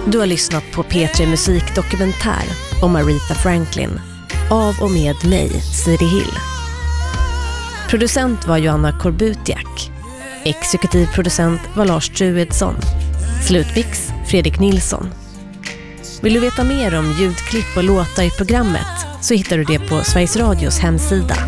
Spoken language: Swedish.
Du har lyssnat på P3 Musikdokumentär om Aretha Franklin. Av och med mig, Siri Hill. Producent var Joanna Korbutiak. Exekutiv producent var Lars Truedsson. Slutmix Fredrik Nilsson. Vill du veta mer om ljudklipp och låtar i programmet så hittar du det på Sveriges Radios hemsida.